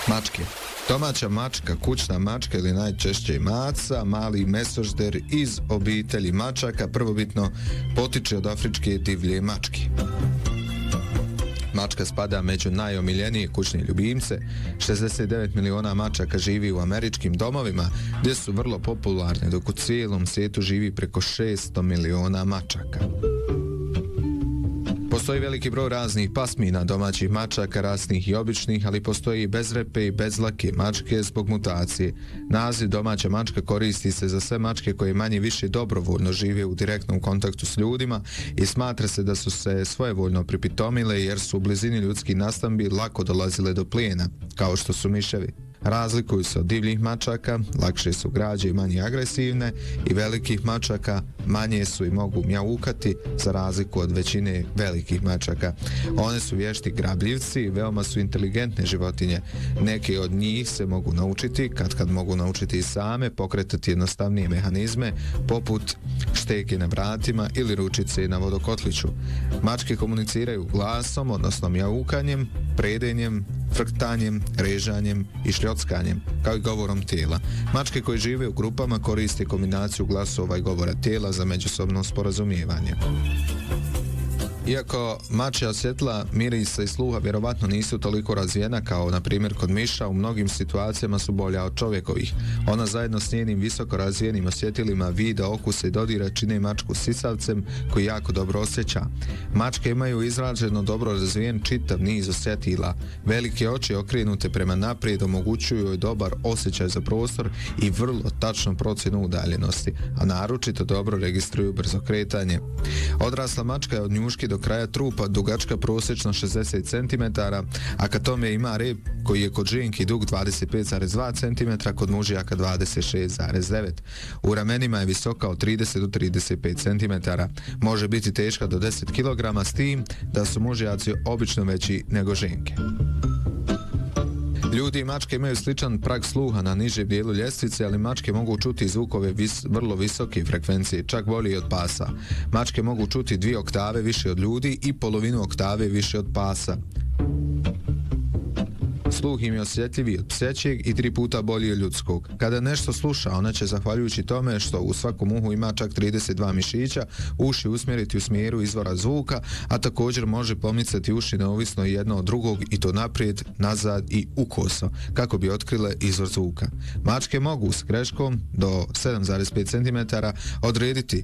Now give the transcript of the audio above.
Mačke. Domaća mačka, kućna mačka ili najčešće maca, mali mesožder iz obitelji mačaka prvobitno potiče od afričke divlje mačke. Mačka spada među najomiljenije kućne ljubimce. 69 miliona mačaka živi u američkim domovima, gdje su vrlo popularne, dok u cijelom svijetu živi preko 600 miliona mačaka. Postoji veliki broj raznih pasmina domaćih mačaka, rasnih i običnih, ali postoji i bezrepe i bezlake mačke zbog mutacije. Naziv domaća mačka koristi se za sve mačke koje manje više dobrovoljno žive u direktnom kontaktu s ljudima i smatra se da su se svojevoljno pripitomile jer su u blizini ljudskih nastambi lako dolazile do plijena, kao što su miševi. Razlikuju se od divljih mačaka, lakše su građe i manje agresivne, i velikih mačaka, manje su i mogu mjaukati za razliku od većine velikih mačaka. One su vješti grabljivci i veoma su inteligentne životinje. Neke od njih se mogu naučiti, kad mogu naučiti i same, pokretati jednostavnije mehanizme, poput šteke na vratima ili ručice na vodokotliću. Mačke komuniciraju glasom, odnosno mjaukanjem, predenjem, frktanjem, režanjem i šljockanjem, kao i govorom tijela. Mačke koje žive u grupama koriste kombinaciju glasova i govora tijela za međusobno sporazumijevanje. Iako mačja osjetila, mirisa i sluha vjerovatno nisu toliko razvijena kao na primjer kod miša, u mnogim situacijama su bolja od čovjekovih. Ona zajedno s njenim visoko razvijenim osjetilima vida, okusa i dodira čine mačku sisavcem koji jako dobro osjeća. Mačke imaju izraženo dobro razvijen čitav niz osjetila. Velike oči okrenute prema naprijed omogućuju joj dobar osjećaj za prostor i vrlo tačnu procjenu udaljenosti, a naročito dobro registruju brzo kretanje. Odrasla mačka je od njuške do kraja trupa dugačka prosječno 60 cm, a kad tome ima rep koji je kod ženki dug 25,2 cm, kod mužjaka 26,9. U ramenima je visoka od 30 do 35 cm. Može biti teška do 10 kg, s tim da su mužjaci obično veći nego ženke. Ljudi i mačke imaju sličan prag sluha na nižem dijelu ljestvice, ali mačke mogu čuti zvukove vrlo visoke frekvencije, čak bolje od pasa. Mačke mogu čuti 2 oktave više od ljudi i polovinu oktave više od pasa. Sluh im je osjetljiviji od psećeg i 3 puta bolji od ljudskog. Kada nešto sluša, ona će, zahvaljujući tome što u svakom uhu ima čak 32 mišića, uši usmjeriti u smjeru izvora zvuka, a također može pomicati uši neovisno jedno od drugog, i to naprijed, nazad i ukoso, kako bi otkrile izvor zvuka. Mačke mogu s greškom do 7,5 cm odrediti